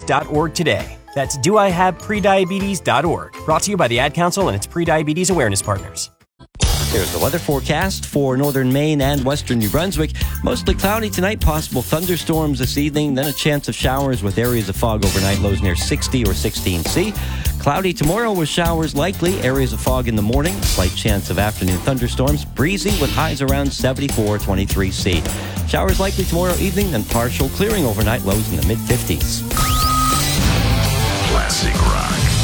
doihavediabetes.org today. That's doihaveprediabetes.org. Brought to you by the Ad Council and its Prediabetes Awareness Partners. Here's the weather forecast for northern Maine and western New Brunswick. Mostly cloudy tonight, possible thunderstorms this evening, then a chance of showers with areas of fog overnight, lows near 60 or 16 C. Cloudy tomorrow with showers likely, areas of fog in the morning, slight chance of afternoon thunderstorms, breezy with highs around 74, 23 C. Showers likely tomorrow evening, then partial clearing overnight, lows in the mid-50s. Classic rock.